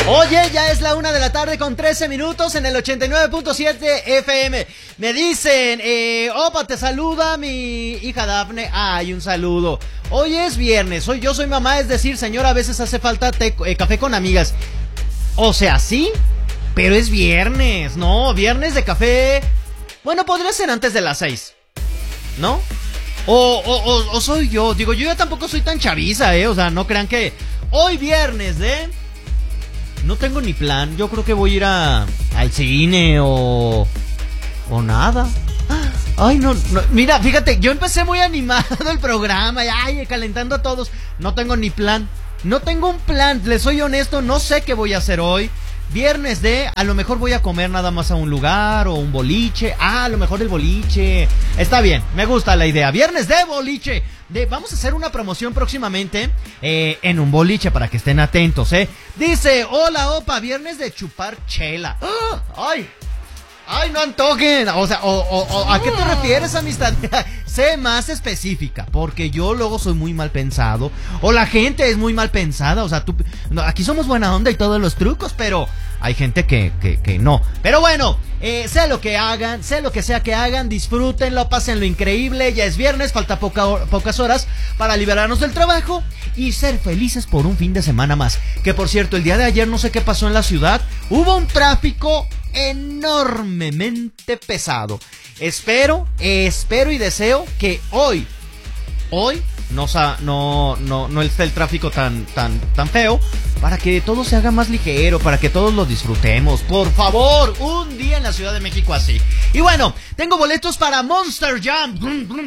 Oye, ya es la 1:13 p.m. en el 89.7 FM. Me dicen, opa, te saluda mi hija Dafne. Ay, un saludo. Hoy es viernes, yo soy mamá, es decir, señora, a veces hace falta café con amigas. O sea, sí, pero es viernes, ¿no? Viernes de café. Bueno, podría ser antes de las 6, ¿no? O soy yo, digo, yo ya tampoco soy tan chaviza, o sea, no crean que hoy viernes no tengo ni plan. Yo creo que voy a ir al cine o nada. Ay, no, mira, fíjate, yo empecé muy animado el programa, ay, calentando a todos. No tengo ni plan, no tengo un plan, les soy honesto, no sé qué voy a hacer hoy. Viernes a lo mejor voy a comer nada más a un lugar o un boliche. A lo mejor el boliche. Está bien, me gusta la idea. Viernes de boliche. Vamos a hacer una promoción próximamente en un boliche para que estén atentos, Dice, hola, opa, viernes de chupar chela. Ay, no antojen. O sea, ¿a qué te refieres, amistad? Sé más específica, porque yo luego soy muy mal pensado, o la gente es muy mal pensada. O sea, aquí somos buena onda y todos los trucos, pero hay gente que no. Pero bueno, sea lo que hagan, sea lo que sea que hagan, disfrútenlo, pásenlo increíble. Ya es viernes, falta pocas horas para liberarnos del trabajo y ser felices por un fin de semana más. Que por cierto, el día de ayer no sé qué pasó en la ciudad. Hubo un tráfico enormemente pesado. Espero y deseo que hoy no esté el tráfico tan feo, para que todo se haga más ligero, para que todos lo disfrutemos. Por favor, un día en la Ciudad de México así. Y bueno, tengo boletos para Monster Jam.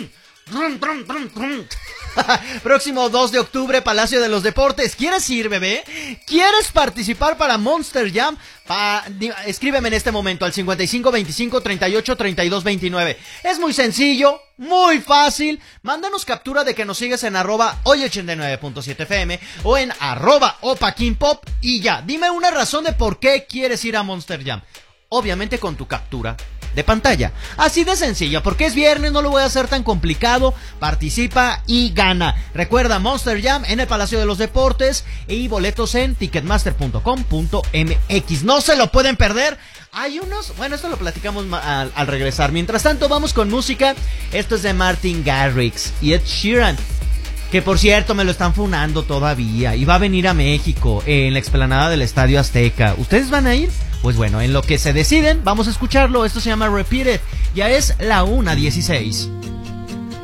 Próximo 2 de octubre, Palacio de los Deportes. ¿Quieres ir, bebé? ¿Quieres participar para Monster Jam? Escríbeme en este momento al 55 25 38 32 29. Es muy sencillo, muy fácil. Mándanos captura de que nos sigues en @hoy89.7fm o en @opakinpop y ya. Dime una razón de por qué quieres ir a Monster Jam. Obviamente con tu captura de pantalla. Así de sencillo, porque es viernes, no lo voy a hacer tan complicado. Participa y gana. Recuerda, Monster Jam en el Palacio de los Deportes y boletos en ticketmaster.com.mx. No se lo pueden perder. Hay unos, bueno, esto lo platicamos al regresar. Mientras tanto, vamos con música. Esto es de Martin Garrix y Ed Sheeran, que por cierto me lo están funando todavía y va a venir a México en la explanada del Estadio Azteca. ¿Ustedes van a ir? Pues bueno, en lo que se deciden, vamos a escucharlo. Esto se llama Repeat It. Ya es la 1:16.